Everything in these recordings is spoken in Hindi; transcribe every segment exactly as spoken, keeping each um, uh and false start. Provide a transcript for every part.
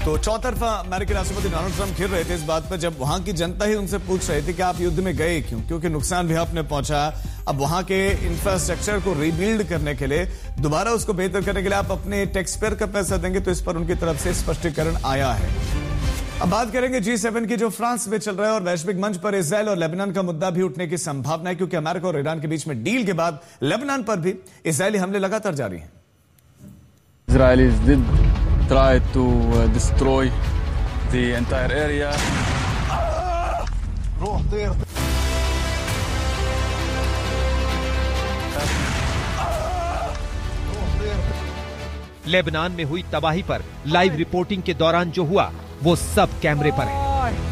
तो चौतरफा अमेरिकी राष्ट्रपति डोनाल्ड ट्रंप घिर रहे थे इस बात पर जब वहां की जनता ही उनसे पूछ रही थी कि आप युद्ध में गए क्यों, क्योंकि नुकसान भी आपने पहुंचा। अब वहां के इंफ्रास्ट्रक्चर को रीबिल्ड करने के लिए, दोबारा उसको बेहतर करने के लिए आप अपने टैक्स पेयर का पैसा देंगे, तो इस पर उनकी तरफ से स्पष्टीकरण आया है। अब बात करेंगे जी सेवन की, जो फ्रांस में चल रहा है, और वैश्विक मंच पर इजरायल और लेबनान का मुद्दा भी उठने की संभावना है, क्योंकि अमेरिका और ईरान के बीच में डील के बाद लेबनान पर भी इजरायली हमले लगातार जारी हैं। Israelis did try to uh, destroy the entire area. Lebanon में हुई तबाही पर लाइव रिपोर्टिंग के दौरान जो हुआ वो सब कैमरे पर है।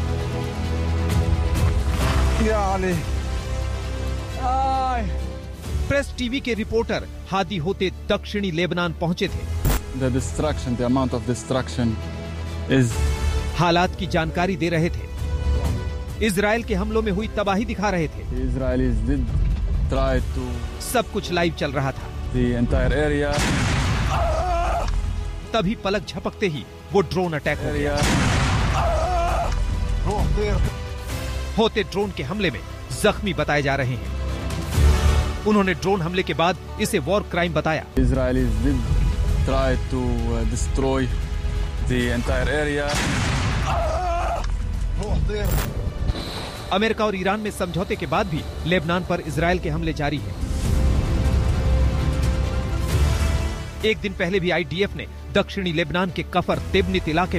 प्रेस टीवी के रिपोर्टर हादी होते दक्षिणी लेबनान पहुंचे थे। The destruction, the amount of destruction is... हालात की जानकारी दे रहे थे, इजराइल के हमलों में हुई तबाही दिखा रहे थे। The Israelis did try to... सब कुछ लाइव चल रहा था। The entire area... तभी पलक झपकते ही वो ड्रोन अटैक हो गया। होते ड्रोन के हमले में जख्मी बताए जा रहे हैं। उन्होंने ड्रोन हमले के बाद इसे वॉर क्राइम बताया। Israelis did try to uh, destroy the entire area. America और ईरान में समझौते के बाद भी लेबनान पर इजरायल के हमले जारी हैं। एक दिन पहले भी आई डी एफ ने दक्षिणी लेबनान के कफर तिबनित इलाके